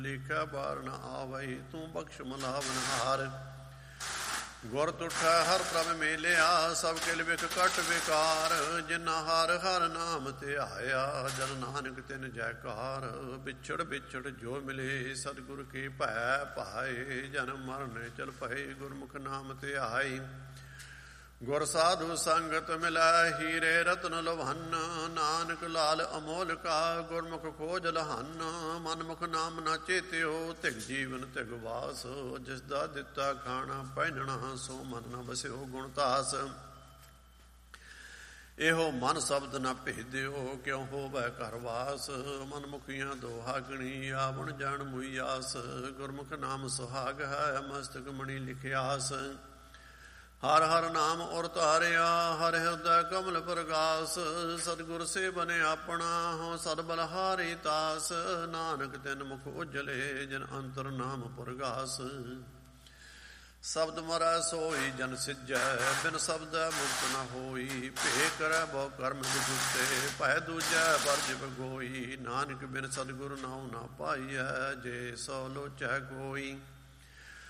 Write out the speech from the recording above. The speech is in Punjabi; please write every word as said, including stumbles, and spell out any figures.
ਲਿਖਿਆ ਬਾਰ ਨ ਆਵਈ, ਤੂੰ ਬਖਸ਼ ਮਲਾਵਨ ਹਾਰ। ਗੁਰ ਤੁਠੈ ਹਰ ਪ੍ਰਭ ਮੇਲਿਆ, ਸਭ ਕਿਲ ਵਿਖ ਕਟ ਵਿਕਾਰ। ਜਿਨਾ ਹਰ ਹਰ ਨਾਮ ਧਿਆਇਆ, ਜਨ ਨਾਨਕ ਤਿਨ ਜੈਕਾਰ। ਵਿਛੜ ਵਿਛੜ ਜੋ ਮਿਲੇ, ਸਤਿਗੁਰ ਕੀ ਭੈ ਭਾਏ। ਜਨਮ ਮਰਨ ਚਲ ਪਏ, ਗੁਰਮੁਖ ਨਾਮ ਧਿਆਈ। ਗੁਰ ਸਾਧੂ ਸੰਗਤ ਮਿਲੈ, ਹੀਰੇ ਰਤਨ ਲਵਹਨ। ਨਾਨਕ ਲਾਲ ਅਮੋਲ ਕਾ, ਗੁਰਮੁਖ ਖੋਜ ਲਹਨ। ਮਨਮੁਖ ਨਾਮ ਨਾ ਚੇਤਿਓ, ਤਿਗ ਜੀਵਨ ਤਿਗ ਵਾਸ। ਜਿਸ ਦਾ ਦਿੱਤਾ ਖਾਣਾ ਪਹਿਨਣਾ, ਸੋ ਮਨ ਨ ਵਸਿਓ ਗੁਣ ਤਾਸ। ਇਹੋ ਮਨ ਸ਼ਬਦ ਨ ਭੇਦਿਓ, ਕਿਉ ਹੋਵੈ ਘਰ ਵਾਸ। ਮਨਮੁਖੀਆਂ ਦੋਹਾਗਣੀ, ਆਵਣ ਜਾਣ ਮੁਈਆਸ। ਗੁਰਮੁਖ ਨਾਮ ਸੁਹਾਗ ਹੈ, ਮਸਤਕ ਮਣੀ ਲਿਖਿਆਸ। ਹਰ ਹਰ ਨਾਮ ਉਰ ਧਾਰਿਆ, ਹਰ ਹਿਰਦੈ ਕਮਲ ਪ੍ਰਗਾਸ। ਸਤਿਗੁਰ ਸੇ ਬਨੇ ਆਪਣਾ, ਹੋ ਸਦ ਬਲਹਾਰੀ ਤਾਸ। ਨਾਨਕ ਤਿਨ ਮੁਖ ਉਜਲੇ, ਜਿਨ ਅੰਤਰ ਨਾਮ ਪ੍ਰਗਾਸ। ਸ਼ਬਦ ਮਰੈ ਸੋਈ ਜਨ ਸਿਜੈ, ਬਿਨ ਸ਼ਬਦੈ ਮੁਕਤ ਨ ਹੋਈ। ਭੇ ਕਰੈ ਬਹੁ ਕਰਮ ਵਿਗੁਸਤੇ, ਭੈ ਦੂਜੈ ਵਰਜ ਬਗੋਈ। ਨਾਨਕ ਬਿਨ ਸਤਿਗੁਰ ਨਾਉ ਨਾ ਪਾਈਐ, ਜੇ ਸੋ ਲੋਚੈ ਕੋਈ।